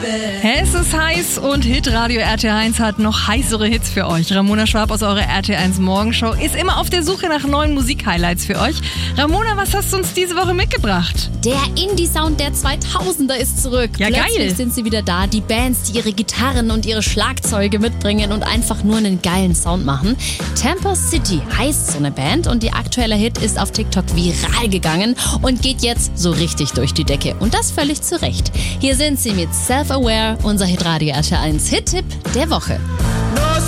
Es ist heiß und Hitradio RTL 1 hat noch heißere Hits für euch. Ramona Schwab aus eurer RTL 1 Morgenshow ist immer auf der Suche nach neuen Musik-Highlights für euch. Ramona, was hast du uns diese Woche mitgebracht? Der Indie-Sound der 2000er ist zurück. Ja, Plötzlich geil. sind sie wieder da. Die Bands, die ihre Gitarren und ihre Schlagzeuge mitbringen und einfach nur einen geilen Sound machen. Tampa City heißt so eine Band und ihr aktueller Hit ist auf TikTok viral gegangen und geht jetzt so richtig durch die Decke. Und das völlig zu Recht. Hier sind sie mit Self-Aware, unser Hitradio RTL 1 Hit-Tipp der Woche.